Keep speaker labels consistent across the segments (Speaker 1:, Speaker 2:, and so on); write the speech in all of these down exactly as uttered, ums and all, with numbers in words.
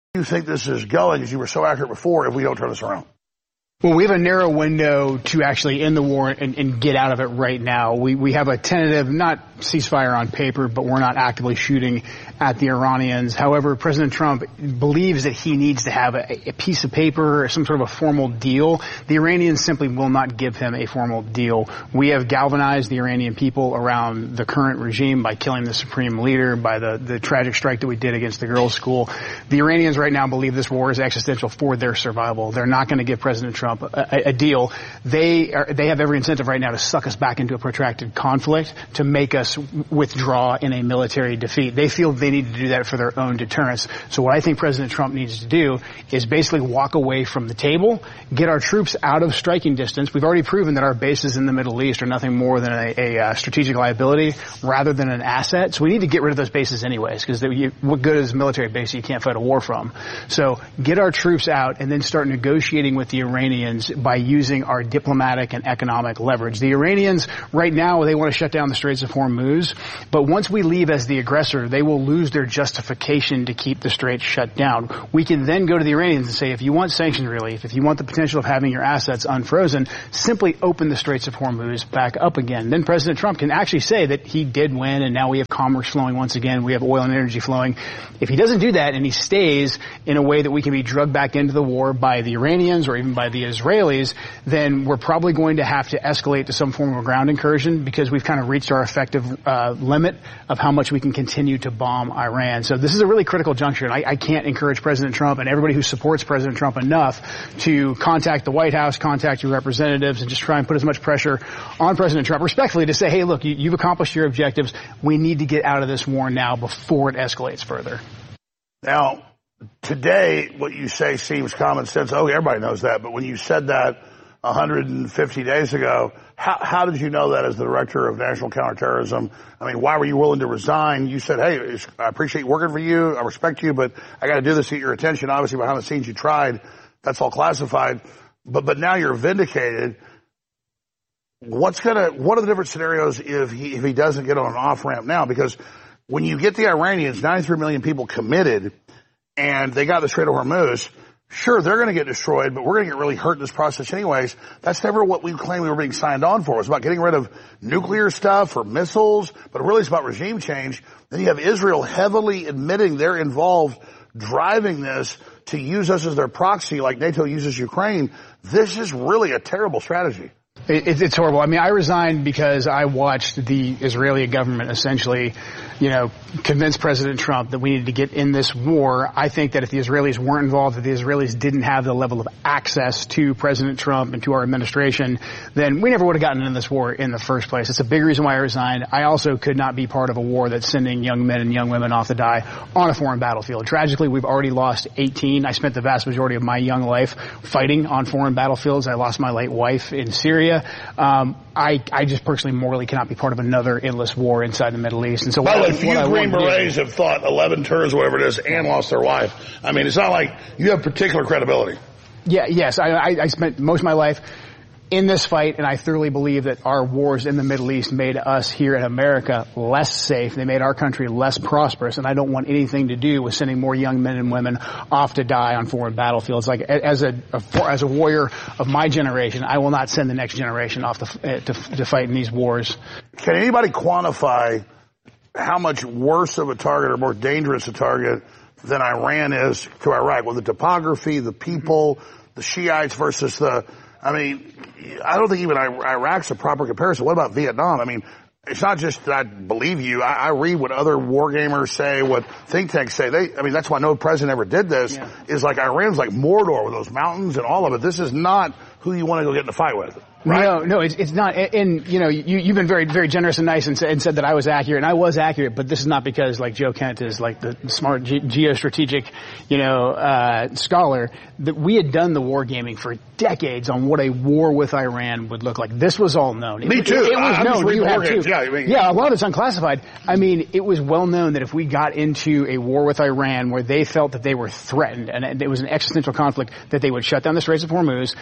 Speaker 1: do you think this is going, as you were so accurate before, if we don't turn this around?
Speaker 2: Well, we have a narrow window to actually end the war and, and get out of it right now. We we have a tentative, not ceasefire on paper, but we're not actively shooting at the Iranians. However, President Trump believes that he needs to have a, a piece of paper or some sort of a formal deal. The Iranians simply will not give him a formal deal. We have galvanized the Iranian people around the current regime by killing the supreme leader, by the, the tragic strike that we did against the girls' school. The Iranians right now believe this war is existential for their survival. They're not going to give President Trump A, a deal. They are, they have every incentive right now to suck us back into a protracted conflict, to make us withdraw in a military defeat. They feel they need to do that for their own deterrence. So what I think President Trump needs to do is basically walk away from the table, get our troops out of striking distance. We've already proven that our bases in the Middle East are nothing more than a, a, a strategic liability rather than an asset. So we need to get rid of those bases anyways, because what good is a military base you can't fight a war from? So get our troops out and then start negotiating with the Iranians by using our diplomatic and economic leverage. The Iranians, right now, they want to shut down the Straits of Hormuz, but once we leave as the aggressor, they will lose their justification to keep the Straits shut down. We can then go to the Iranians and say, if you want sanctions relief, if you want the potential of having your assets unfrozen, simply open the Straits of Hormuz back up again. Then President Trump can actually say that he did win and now we have commerce flowing once again, we have oil and energy flowing. If he doesn't do that and he stays in a way that we can be drugged back into the war by the Iranians or even by the Israelis, then we're probably going to have to escalate to some form of a ground incursion, because we've kind of reached our effective uh, limit of how much we can continue to bomb Iran. So this is a really critical juncture, and I, I can't encourage President Trump and everybody who supports President Trump enough to contact the White House, contact your representatives, and just try and put as much pressure on President Trump, respectfully, to say, hey, look, you, you've accomplished your objectives. We need to get out of this war now before it escalates further.
Speaker 1: Now, today, what you say seems common sense. Oh, everybody knows that. But when you said that one hundred fifty days ago, how, how did you know that as the director of national counterterrorism? I mean, why were you willing to resign? You said, hey, I appreciate working for you. I respect you, but I got to do this to get your attention. Obviously, behind the scenes, you tried. That's all classified. But, but now you're vindicated. What's gonna, what are the different scenarios if he, if he doesn't get on an off ramp now? Because when you get the Iranians, ninety-three million people committed, and they got the Strait of Hormuz, sure, they're going to get destroyed, but we're going to get really hurt in this process anyways. That's never what we claimed we were being signed on for. It was about getting rid of nuclear stuff or missiles, but really it's about regime change. Then you have Israel heavily admitting they're involved, driving this to use us as their proxy like NATO uses Ukraine. This is really a terrible strategy.
Speaker 2: It, it's horrible. I mean, I resigned because I watched the Israeli government essentially, you know, convince President Trump that we needed to get in this war. I think that if the Israelis weren't involved, if the Israelis didn't have the level of access to President Trump and to our administration, then we never would have gotten into this war in the first place. It's a big reason why I resigned. I also could not be part of a war that's sending young men and young women off to die on a foreign battlefield. Tragically, we've already lost eighteen. I spent the vast majority of my young life fighting on foreign battlefields. I lost my late wife in Syria. Um, I, I just personally morally cannot be part of another endless war inside the Middle East. And so,
Speaker 1: by the way,
Speaker 2: what,
Speaker 1: few
Speaker 2: what
Speaker 1: Green Berets have fought eleven tours, whatever it is, and lost their wife. I mean, it's not like you have particular credibility.
Speaker 2: Yeah, yes, I, I, I spent most of my life in this fight, and I thoroughly believe that our wars in the Middle East made us here in America less safe. They made our country less prosperous, and I don't want anything to do with sending more young men and women off to die on foreign battlefields. Like, as a, a as a warrior of my generation, I will not send the next generation off to, to, to fight in these wars.
Speaker 1: Can anybody quantify how much worse of a target or more dangerous a target than Iran is to Iraq? Well, the topography, the people, the Shiites versus the... I mean, I don't think even Iraq's a proper comparison. What about Vietnam? I mean, it's not just that I believe you. I, I read what other war gamers say, what think tanks say. They, I mean, that's why no president ever did this, yeah. Is like Iran's like Mordor with those mountains and all of it. This is not who you want to go get in a fight with. Right?
Speaker 2: No, no, it's, it's not. And, you know, you, you've been very, very generous and nice and, sa- and said that I was accurate, and I was accurate, but this is not because, like, Joe Kent is, like, the smart ge- geostrategic, you know, uh, scholar, that we had done the war gaming for decades on what a war with Iran would look like. This was all known.
Speaker 1: Me
Speaker 2: it,
Speaker 1: too.
Speaker 2: It, it was
Speaker 1: I'm
Speaker 2: known. You have
Speaker 1: too.
Speaker 2: Yeah,
Speaker 1: I mean,
Speaker 2: yeah, a lot of it's unclassified. I mean, it was well known that if we got into a war with Iran where they felt that they were threatened and it was an existential conflict, that they would shut down the Straits of Hormuz, that they would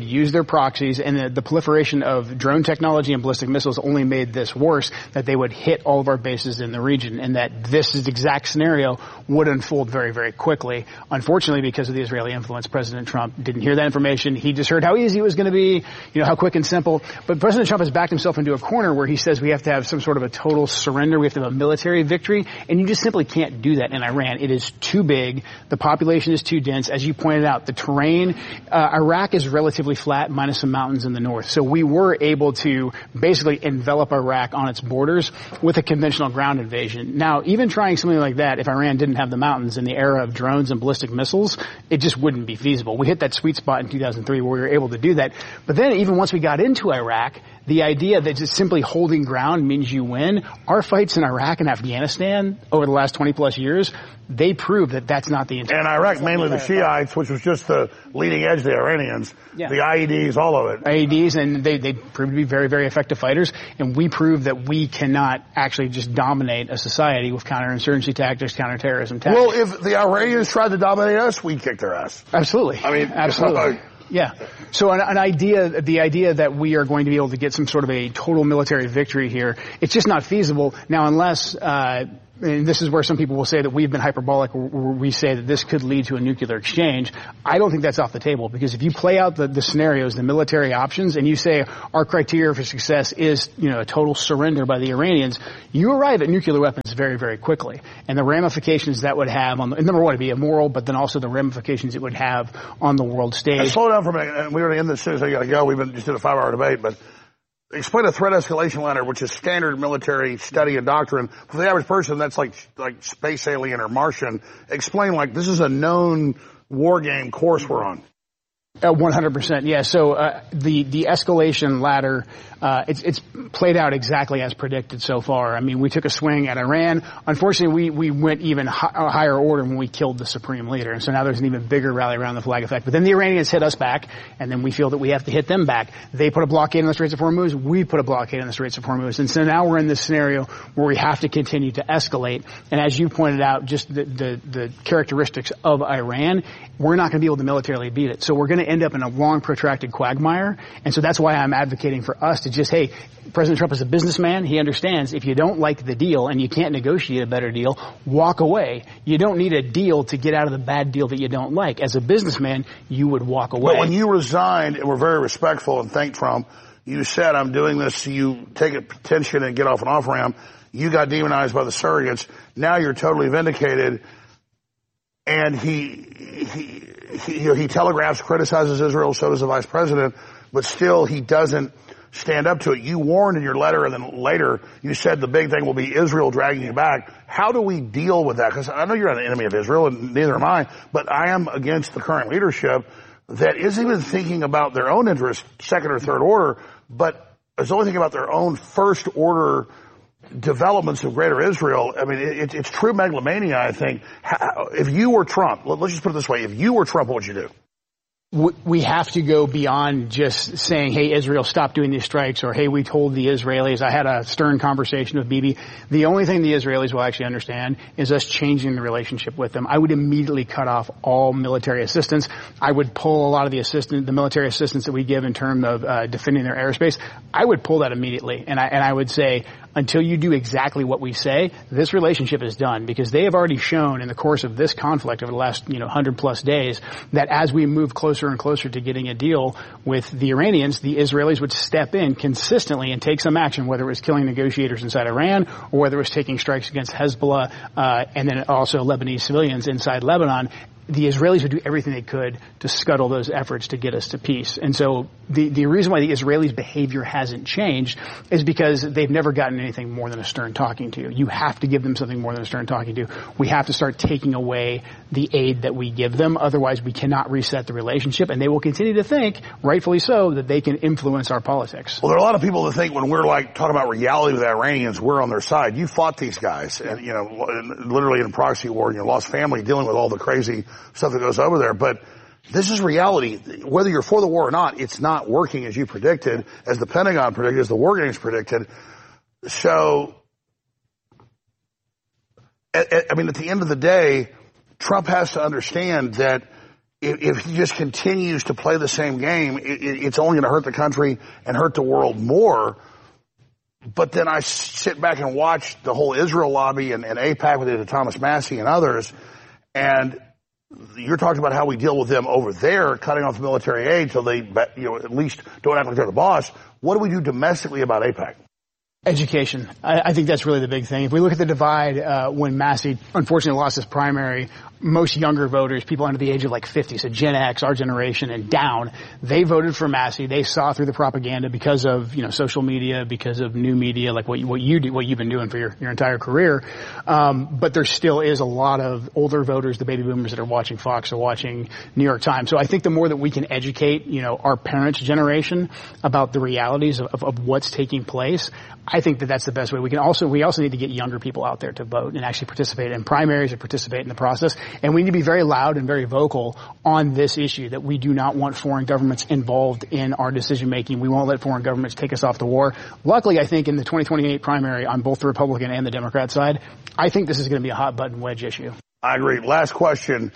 Speaker 2: would use their proxies, and the, the proliferation of drone technology and ballistic missiles only made this worse, that they would hit all of our bases in the region, and that this exact scenario would unfold very, very quickly. Unfortunately, because of the Israeli influence, President Trump didn't hear that information. He just heard how easy it was going to be, you know, how quick and simple. But President Trump has backed himself into a corner where he says we have to have some sort of a total surrender. We have to have a military victory. And you just simply can't do that in Iran. It is too big. The population is too dense. As you pointed out, the terrain, uh, Iraq is relatively flat minus some mountains in the north. So we were able to basically envelop Iraq on its borders with a conventional ground invasion. Now, even trying something like that, if Iran didn't have the mountains in the era of drones and ballistic missiles, it just wouldn't be feasible. We hit that sweet spot in two thousand three where we were able to do that. But then even once we got into Iraq, the idea that just simply holding ground means you win, our fights in Iraq and Afghanistan over the last twenty plus years, they prove that that's not the intent.
Speaker 1: And Iraq, mainly the Shiites, which was just the leading edge of the Iranians, yeah. the I E Ds, all of it.
Speaker 2: I E Ds, and they, they proved to be very, very effective fighters, and we proved that we cannot actually just dominate a society with counterinsurgency tactics, counterterrorism tactics.
Speaker 1: Well, if the Iranians tried to dominate us, we'd kick their ass.
Speaker 2: Absolutely.
Speaker 1: I mean,
Speaker 2: absolutely. Yeah. So an, an idea, the idea that we are going to be able to get some sort of a total military victory here, it's just not feasible. Now, unless, uh, and this is where some people will say that we've been hyperbolic, where we say that this could lead to a nuclear exchange. I don't think that's off the table, because if you play out the, the scenarios, the military options, and you say our criteria for success is, you know, a total surrender by the Iranians, you arrive at nuclear weapons very, very quickly. And the ramifications that would have on the, number one, it'd be immoral, but then also the ramifications it would have on the world stage.
Speaker 1: And slow down for a minute, and we're going to end this soon, so you got to go. We've been just did a five-hour debate, but explain a threat escalation ladder, which is standard military study and doctrine. For the average person, that's like like space alien or Martian. Explain, like, this is a known war game course we're on.
Speaker 2: Uh, one hundred percent, yeah. So uh, the the escalation ladder, uh, it's it's played out exactly as predicted so far. I mean, we took a swing at Iran. Unfortunately, we we went even hi- higher order when we killed the supreme leader, and so now there's an even bigger rally around the flag effect. But then the Iranians hit us back, and then we feel that we have to hit them back. They put a blockade on the Straits of Hormuz. We put a blockade on the Straits of Hormuz, and so now we're in this scenario where we have to continue to escalate. And as you pointed out, just the the, the characteristics of Iran, we're not going to be able to militarily beat it. So we're going to end up in a long, protracted quagmire. And so that's why I'm advocating for us to just, hey, President Trump is a businessman. He understands if you don't like the deal and you can't negotiate a better deal, walk away. You don't need a deal to get out of the bad deal that you don't like. As a businessman, you would walk away.
Speaker 1: But when you resigned and were very respectful and thanked Trump, you said, I'm doing this so you take a petition and get off an off-ramp. You got demonized by the surrogates. Now you're totally vindicated. And he, he, he, you know, he telegraphs, criticizes Israel, so does the vice president, but still he doesn't stand up to it. You warned in your letter, and then later you said the big thing will be Israel dragging you back. How do we deal with that? Because I know you're not an enemy of Israel, and neither am I, but I am against the current leadership that isn't even thinking about their own interests, second or third order, but is only thinking about their own first order developments of greater Israel. I mean, it, it's true megalomania, I think. How, if you were Trump, let's just put it this way, if you were Trump, what would you do?
Speaker 2: We have to go beyond just saying, hey, Israel, stop doing these strikes, or hey, we told the Israelis. I had a stern conversation with Bibi. The only thing the Israelis will actually understand is us changing the relationship with them. I would immediately cut off all military assistance. I would pull a lot of the assistance, the military assistance that we give in terms of uh, defending their airspace. I would pull that immediately, and I and I would say, until you do exactly what we say, this relationship is done, because they have already shown in the course of this conflict over the last, you know, hundred plus days that as we move closer and closer to getting a deal with the Iranians, the Israelis would step in consistently and take some action, whether it was killing negotiators inside Iran or whether it was taking strikes against Hezbollah, uh, and then also Lebanese civilians inside Lebanon. The Israelis would do everything they could to scuttle those efforts to get us to peace. And so the, the reason why the Israelis' behavior hasn't changed is because they've never gotten anything more than a stern talking to. You have to give them something more than a stern talking to. We have to start taking away the aid that we give them. Otherwise, we cannot reset the relationship, and they will continue to think, rightfully so, that they can influence our politics.
Speaker 1: Well, there are a lot of people that think when we're like talking about reality with the Iranians, we're on their side. You fought these guys, and you know, literally in a proxy war, and you lost family dealing with all the crazy stuff that goes over there. But this is reality. Whether you're for the war or not, it's not working as you predicted, as the Pentagon predicted, as the war games predicted. So, I mean, at the end of the day, Trump has to understand that if, if he just continues to play the same game, it, it's only going to hurt the country and hurt the world more. But then I sit back and watch the whole Israel lobby and, and AIPAC with Thomas Massie and others, and you're talking about how we deal with them over there, cutting off military aid so they, you know, at least don't act like they're the boss. What do we do domestically about AIPAC?
Speaker 2: Education. I, I think that's really the big thing. If we look at the divide, uh, when Massie unfortunately lost his primary, most younger voters, people under the age of like fifty, so Gen X, our generation and down, they voted for Massie. They saw through the propaganda because of, you know, social media, because of new media, like what you, what you do, what you've been doing for your, your entire career. Um, but there still is a lot of older voters, the baby boomers that are watching Fox or watching New York Times. So I think the more that we can educate, you know, our parents' generation about the realities of, of, of what's taking place, I think that that's the best way. We can also, we also need to get younger people out there to vote and actually participate in primaries and participate in the process. And we need to be very loud and very vocal on this issue that we do not want foreign governments involved in our decision making. We won't let foreign governments take us off the war. Luckily, I think in the twenty twenty-eight primary on both the Republican and the Democrat side, I think this is going to be a hot button wedge issue. I
Speaker 1: agree. Last question.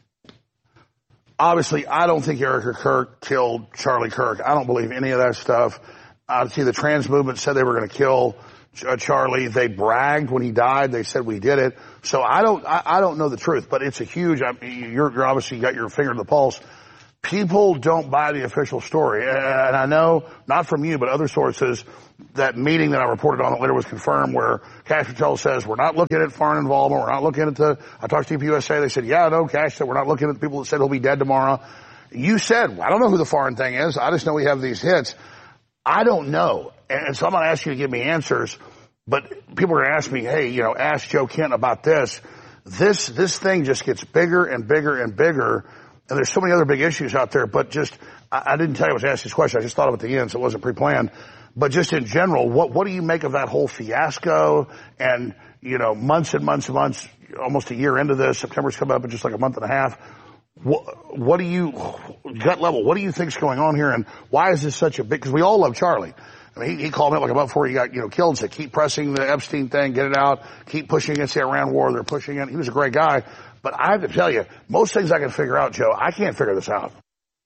Speaker 1: Obviously, I don't think Erica Kirk killed Charlie Kirk. I don't believe any of that stuff. I see the trans movement said they were going to kill uh, Charlie. They bragged when he died. They said we did it. So I don't, I, I don't know the truth, but it's a huge, I mean, you're, you're obviously got your finger to the pulse. People don't buy the official story. And I know, not from you, but other sources, that meeting that I reported on that later was confirmed where Kash Patel says, we're not looking at foreign involvement. We're not looking at the, I talked to T P U S A. They said, yeah, no, Kash said, we're not looking at the people that said he'll be dead tomorrow. You said, I don't know who the foreign thing is. I just know we have these hits. I don't know. And so I'm going to ask you to give me answers, but people are going to ask me, hey, you know, ask Joe Kent about this. This, this thing just gets bigger and bigger and bigger. And there's so many other big issues out there, but just, I, I didn't tell you I was asking this question. I just thought of it at the end, so it wasn't pre-planned. But just in general, what, what do you make of that whole fiasco? And, you know, months and months and months, almost a year into this, September's coming up in just like a month and a half. What, what do you, gut level, what do you think's going on here, and why is this such a big, because we all love Charlie. I mean, he, he called me up like about before he got, you know, killed and said, keep pressing the Epstein thing, get it out, keep pushing against the Iran war, they're pushing it. He was a great guy. But I have to tell you, most things I can figure out, Joe, I can't figure this out.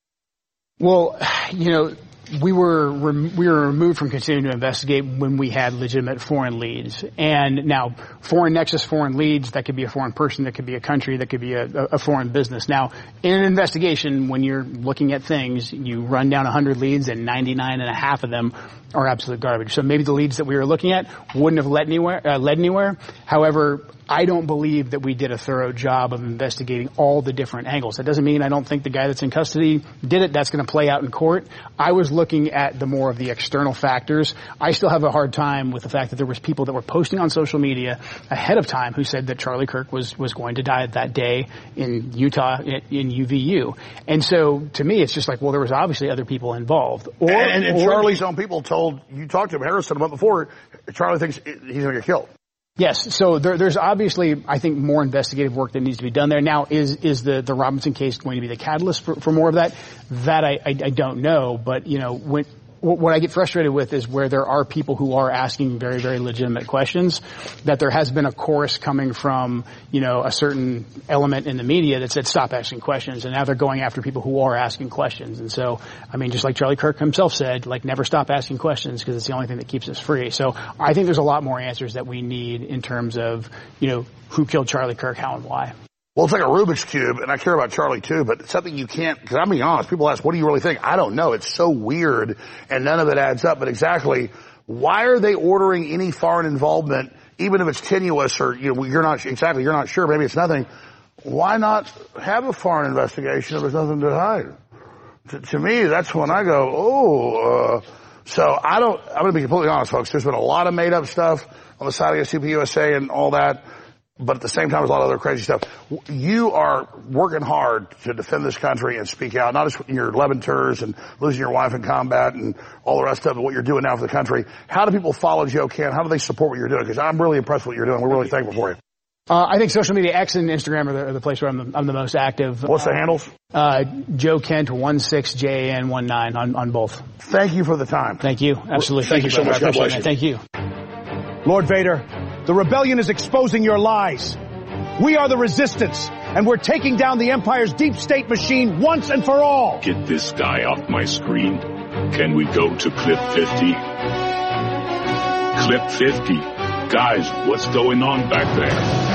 Speaker 2: Well, you know, we were we were removed from continuing to investigate when we had legitimate foreign leads. And now, foreign nexus, foreign leads, that could be a foreign person, that could be a country, that could be a, a foreign business. Now, in an investigation, when you're looking at things, you run down one hundred leads and ninety-nine and a half of them are absolute garbage. So maybe the leads that we were looking at wouldn't have led anywhere. Uh, led anywhere. However, I don't believe that we did a thorough job of investigating all the different angles. That doesn't mean I don't think the guy that's in custody did it. That's going to play out in court. I was looking at the more of the external factors. I still have a hard time with the fact that there was people that were posting on social media ahead of time who said that Charlie Kirk was, was going to die that day in Utah, in, in U V U. And so, to me, it's just like, well, there was obviously other people involved.
Speaker 1: Or, and, and, and or, Charlie's own people told, you talked to him, Harrison, a month before, Charlie thinks he's going to get killed.
Speaker 2: Yes, so there, there's obviously, I think, more investigative work that needs to be done there. Now, is is the, the Robinson case going to be the catalyst for, for more of that? That I, I, I don't know, but, you know, when, what I get frustrated with is where there are people who are asking very, very legitimate questions, that there has been a chorus coming from, you know, a certain element in the media that said stop asking questions, and now they're going after people who are asking questions. And so, I mean, just like Charlie Kirk himself said, like, never stop asking questions because it's the only thing that keeps us free. So I think there's a lot more answers that we need in terms of, you know, who killed Charlie Kirk, how and why.
Speaker 1: Well, it's like a Rubik's Cube, and I care about Charlie too, but it's something you can't, because I'm being honest, people ask, what do you really think? I don't know. It's so weird, and none of it adds up, but exactly, why are they ordering any foreign involvement, even if it's tenuous or, you know, you're not, exactly, you're not sure, maybe it's nothing. Why not have a foreign investigation if there's nothing to hide? To, to me, that's when I go, oh, uh, so I don't, I'm going to be completely honest, folks, there's been a lot of made up stuff on the side of T P U S A and all that. But at the same time, there's a lot of other crazy stuff. You are working hard to defend this country and speak out, not just in your eleven tours and losing your wife in combat and all the rest of it, what you're doing now for the country. How do people follow Joe Kent? How do they support what you're doing? Because I'm really impressed with what you're doing. We're really thankful for you.
Speaker 2: Uh, I think social media, X and Instagram are the, are the place where I'm the, I'm the most active.
Speaker 1: What's the uh, handles?
Speaker 2: Uh, Joe Kent, one six J A N one nine on, on both.
Speaker 1: Thank you for the time.
Speaker 2: Thank you. Absolutely.
Speaker 1: Thank, Thank you so much. God bless you.
Speaker 2: Thank you.
Speaker 3: Lord Vader, the rebellion is exposing your lies. We are the resistance, and we're taking down the Empire's deep state machine once and for all.
Speaker 4: Get this guy off my screen. Can we go to clip fifty? Clip fifty. Guys, what's going on back there?